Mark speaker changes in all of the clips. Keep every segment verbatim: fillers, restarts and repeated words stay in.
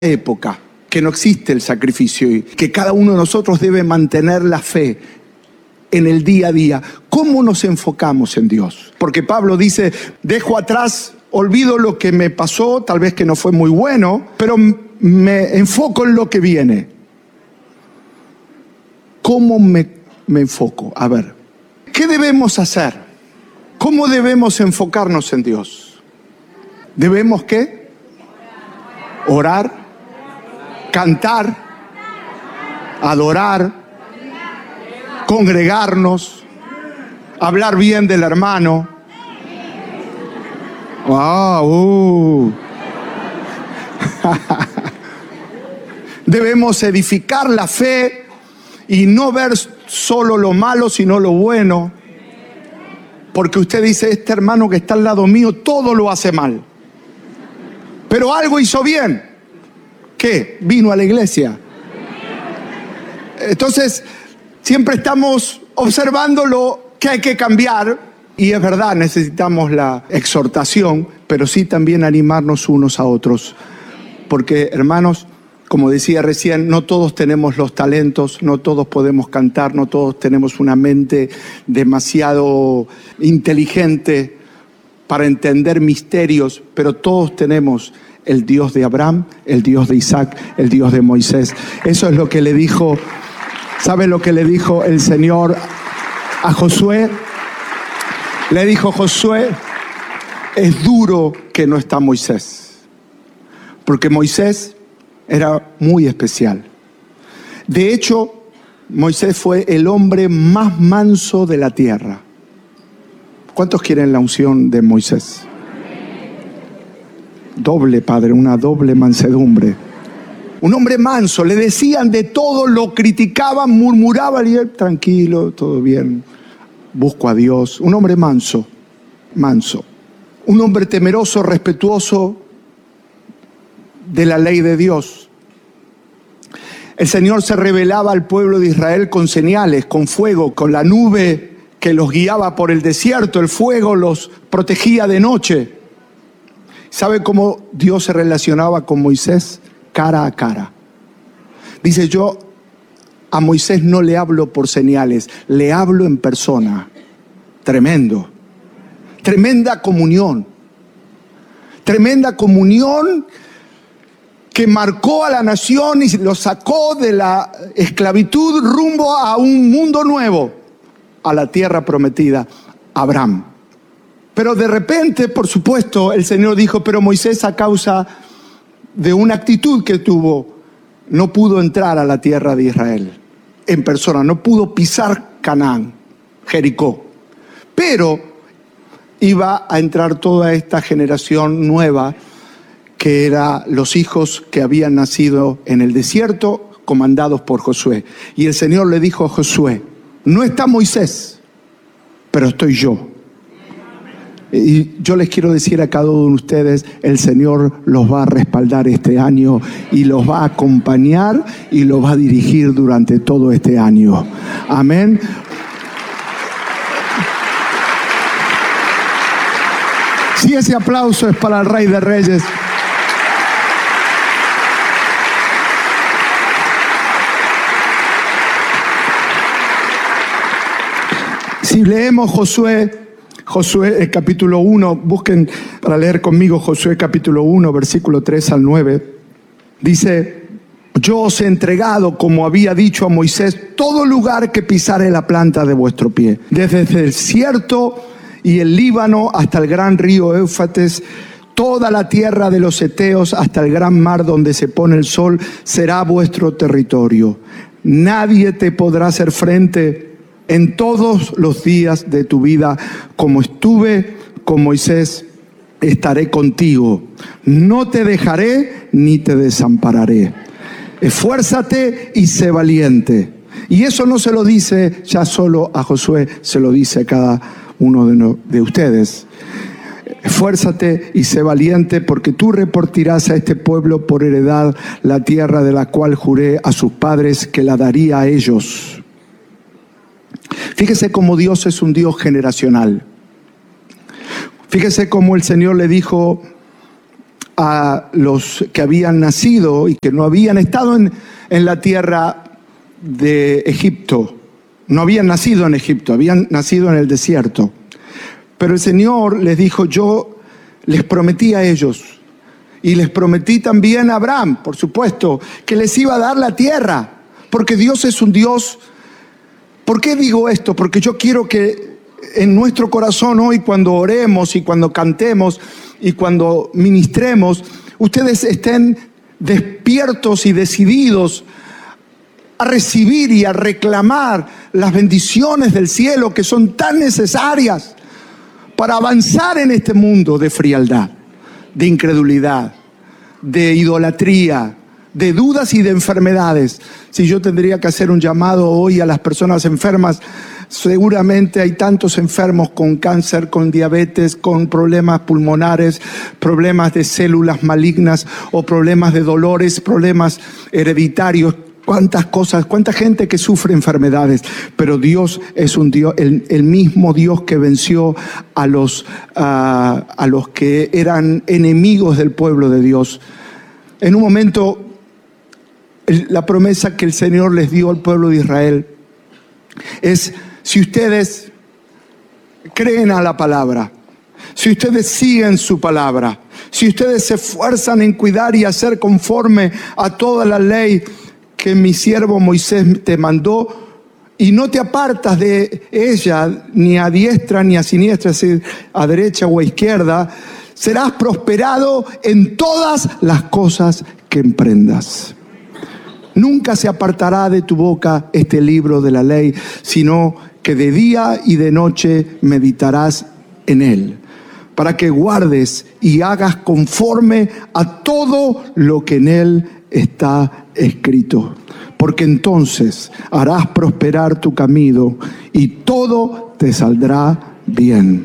Speaker 1: época que no existe el sacrificio y que cada uno de nosotros debe mantener la fe en el día a día. ¿Cómo nos enfocamos en Dios? Porque Pablo dice, dejo atrás, olvido lo que me pasó, tal vez que no fue muy bueno, pero me enfoco en lo que viene. ¿Cómo me, me enfoco? A ver, ¿qué debemos hacer? ¿Cómo debemos enfocarnos en Dios? ¿Debemos qué? Orar, cantar, adorar, congregarnos, hablar bien del hermano. Wow, uh. Debemos edificar la fe y no ver solo lo malo, sino lo bueno. Porque usted dice, este hermano que está al lado mío, todo lo hace mal. Pero algo hizo bien. ¿Qué? Vino a la iglesia. Entonces, siempre estamos observando lo que hay que cambiar. Y es verdad, necesitamos la exhortación, pero sí también animarnos unos a otros. Porque, hermanos, como decía recién, no todos tenemos los talentos, no todos podemos cantar, no todos tenemos una mente demasiado inteligente para entender misterios, pero todos tenemos el Dios de Abraham, el Dios de Isaac, el Dios de Moisés. Eso es lo que le dijo, ¿sabe lo que le dijo el Señor a Josué? Le dijo Josué, es duro que no está Moisés, porque Moisés era muy especial. De hecho, Moisés fue el hombre más manso de la tierra. ¿Cuántos quieren la unción de Moisés? Doble, Padre, una doble mansedumbre. Un hombre manso, le decían de todo, lo criticaban, murmuraban y él, tranquilo, todo bien, busco a Dios. Un hombre manso, manso. Un hombre temeroso, respetuoso de la ley de Dios. El Señor se revelaba al pueblo de Israel con señales, con fuego, con la nube que los guiaba por el desierto. El fuego los protegía de noche. ¿Sabe cómo Dios se relacionaba con Moisés? Cara a cara. Dice, yo a Moisés no le hablo por señales, le hablo en persona. Tremendo. Tremenda comunión. Tremenda comunión que marcó a la nación y lo sacó de la esclavitud rumbo a un mundo nuevo, a la tierra prometida, Abraham. Pero de repente, por supuesto, el Señor dijo, pero Moisés, a causa de una actitud que tuvo, no pudo entrar a la tierra de Israel en persona, no pudo pisar Canaán, Jericó. Pero iba a entrar toda esta generación nueva, que eran los hijos que habían nacido en el desierto, comandados por Josué. Y el Señor le dijo a Josué, no está Moisés, pero estoy yo. Y yo les quiero decir a cada uno de ustedes, el Señor los va a respaldar este año y los va a acompañar y los va a dirigir durante todo este año. Amén. Si ese aplauso es para el Rey de Reyes. Si leemos Josué, Josué el capítulo uno, busquen para leer conmigo Josué capítulo uno, versículo tres al nueve, dice, yo os he entregado, como había dicho a Moisés, todo lugar que pisare la planta de vuestro pie, desde el desierto y el Líbano hasta el gran río Éufrates, toda la tierra de los heteos hasta el gran mar donde se pone el sol, será vuestro territorio. Nadie te podrá hacer frente en todos los días de tu vida, como estuve con Moisés, estaré contigo. No te dejaré ni te desampararé. Esfuérzate y sé valiente. Y eso no se lo dice ya solo a Josué, se lo dice a cada uno de, no, de ustedes. Esfuérzate y sé valiente, porque tú repartirás a este pueblo por heredad la tierra de la cual juré a sus padres que la daría a ellos. Fíjese cómo Dios es un Dios generacional. Fíjese cómo el Señor le dijo a los que habían nacido y que no habían estado en, en la tierra de Egipto. No habían nacido en Egipto, habían nacido en el desierto. Pero el Señor les dijo, yo les prometí a ellos, y les prometí también a Abraham, por supuesto, que les iba a dar la tierra, porque Dios es un Dios. ¿Por qué digo esto? Porque yo quiero que en nuestro corazón hoy, cuando oremos y cuando cantemos y cuando ministremos, ustedes estén despiertos y decididos a recibir y a reclamar las bendiciones del cielo que son tan necesarias para avanzar en este mundo de frialdad, de incredulidad, de idolatría, de dudas y de enfermedades. Si yo tendría que hacer un llamado hoy a las personas enfermas, seguramente hay tantos enfermos con cáncer, con diabetes, con problemas pulmonares, problemas de células malignas o problemas de dolores, problemas hereditarios. Cuántas cosas, cuánta gente que sufre enfermedades, pero Dios es un Dios, el, el mismo Dios que venció a los, a, a los que eran enemigos del pueblo de Dios. En un momento, la promesa que el Señor les dio al pueblo de Israel es: si ustedes creen a la palabra, si ustedes siguen su palabra, si ustedes se esfuerzan en cuidar y hacer conforme a toda la ley que mi siervo Moisés te mandó, y no te apartas de ella ni a diestra ni a siniestra, es decir, a derecha o a izquierda, serás prosperado en todas las cosas que emprendas. Nunca se apartará de tu boca este libro de la ley, sino que de día y de noche meditarás en él, para que guardes y hagas conforme a todo lo que en él está escrito. Porque entonces harás prosperar tu camino y todo te saldrá bien.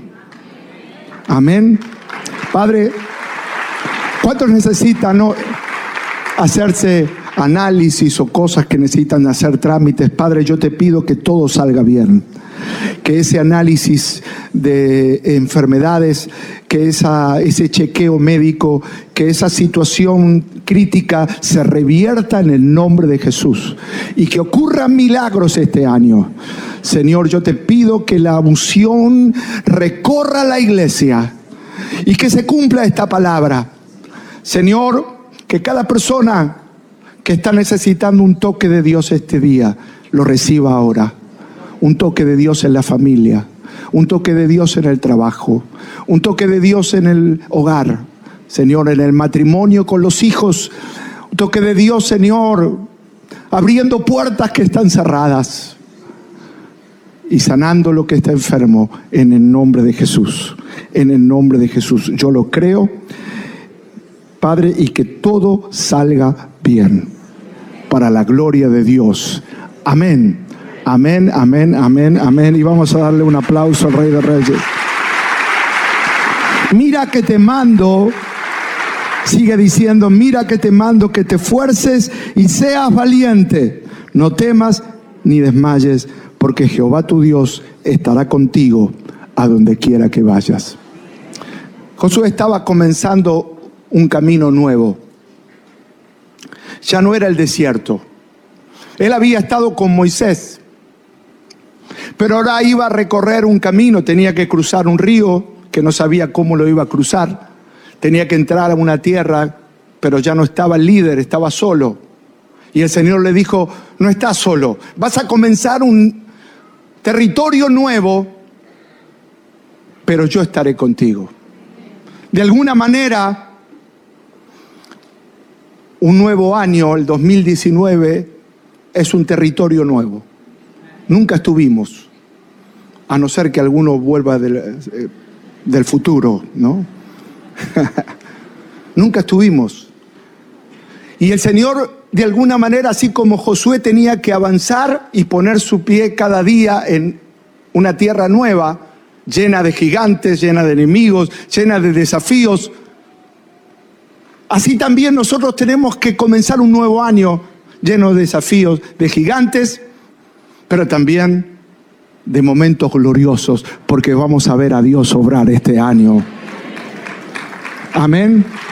Speaker 1: Amén. Padre, ¿cuántos necesitan no hacerse análisis o cosas que necesitan hacer trámites? Padre, yo te pido que todo salga bien, que ese análisis de enfermedades, que esa, ese chequeo médico, que esa situación crítica se revierta en el nombre de Jesús y que ocurran milagros este año. Señor, yo te pido que la unción recorra la iglesia y que se cumpla esta palabra. Señor, que cada persona que está necesitando un toque de Dios este día lo reciba ahora. Un toque de Dios en la familia, un toque de Dios en el trabajo, un toque de Dios en el hogar, Señor, en el matrimonio con los hijos, un toque de Dios, Señor, abriendo puertas que están cerradas y sanando lo que está enfermo en el nombre de Jesús, en el nombre de Jesús. Yo lo creo, Padre, y que todo salga bien para la gloria de Dios. Amén. Amén, amén, amén, amén. Y vamos a darle un aplauso al Rey de Reyes. Mira que te mando, sigue diciendo, mira que te mando que te esfuerces y seas valiente. No temas ni desmayes, porque Jehová tu Dios estará contigo a donde quiera que vayas. Josué estaba comenzando un camino nuevo. Ya no era el desierto. Él había estado con Moisés, pero ahora iba a recorrer un camino, tenía que cruzar un río que no sabía cómo lo iba a cruzar, tenía que entrar a una tierra, pero ya no estaba el líder, estaba solo. Y el Señor le dijo, no estás solo, vas a comenzar un territorio nuevo, pero yo estaré contigo. De alguna manera, un nuevo año, el dos mil diecinueve, es un territorio nuevo. Nunca estuvimos, a no ser que alguno vuelva del, eh, del futuro, ¿no? Nunca estuvimos. Y el Señor, de alguna manera, así como Josué tenía que avanzar y poner su pie cada día en una tierra nueva, llena de gigantes, llena de enemigos, llena de desafíos, así también nosotros tenemos que comenzar un nuevo año lleno de desafíos, de gigantes, pero también de momentos gloriosos, porque vamos a ver a Dios obrar este año. Amén.